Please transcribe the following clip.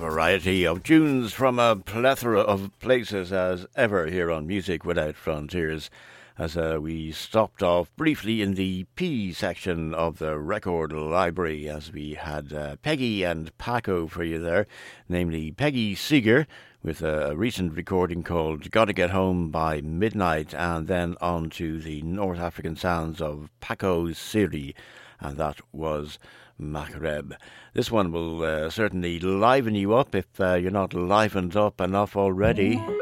variety of tunes from a plethora of places as ever here on Music Without Frontiers, as we stopped off briefly in the P section of the record library as we had Peggy and Paco for you there, namely Peggy Seeger with a recent recording called Gotta Get Home by Midnight, and then on to the North African sounds of Paco Siri, and that was Maghreb. This one will certainly liven you up if you're not livened up enough already.